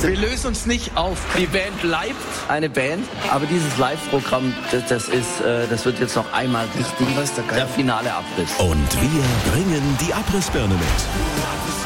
Wir lösen uns nicht auf. Die Band bleibt eine Band, aber dieses Live-Programm, das wird jetzt noch einmal richtig der finale Abriss. Und wir bringen die Abrissbirne mit.